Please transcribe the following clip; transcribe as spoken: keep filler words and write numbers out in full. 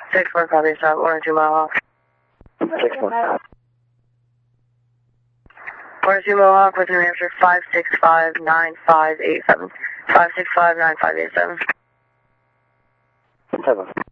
Six four, copy, stop, one or two Mohawk. Six four. One or two Mohawk with New Hampshire, five six five nine five eight seven. Five six five nine five eight seven. Seven.